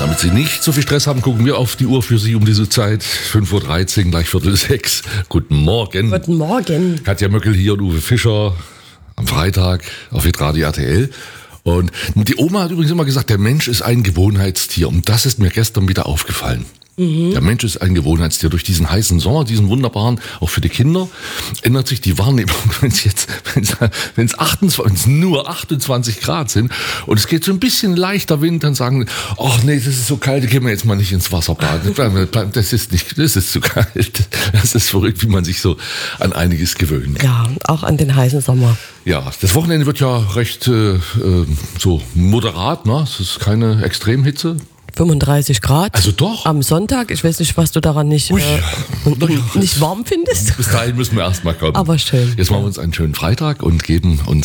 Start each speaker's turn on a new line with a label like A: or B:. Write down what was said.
A: Damit Sie nicht so viel Stress haben, gucken wir auf die Uhr für Sie um diese Zeit. 5.13 Uhr, gleich 5:45. Guten Morgen.
B: Guten Morgen.
A: Katja Möckel hier und Uwe Fischer am Freitag auf Hitradio RTL. Und die Oma hat übrigens immer gesagt, der Mensch ist ein Gewohnheitstier. Und das ist mir gestern wieder aufgefallen. Der Mensch ist ein Gewohnheitstier. Durch diesen heißen Sommer, diesen wunderbaren, auch für die Kinder, ändert sich die Wahrnehmung. Wenn es nur 28 Grad sind und es geht so ein bisschen leichter Wind, dann sagen, ach nee, das ist so kalt, gehen wir jetzt mal nicht ins Wasser baden. Das ist zu kalt. Das ist verrückt, wie man sich so an einiges gewöhnt.
B: Ja, auch an den heißen Sommer.
A: Ja, das Wochenende wird ja recht so moderat, ne? Es ist keine Extremhitze.
B: 35 Grad.
A: Also doch.
B: Am Sonntag. Ich weiß nicht, was du daran nicht warm findest.
A: Bis dahin müssen wir erstmal kommen.
B: Aber schön.
A: Jetzt machen wir uns einen schönen Freitag und geben uns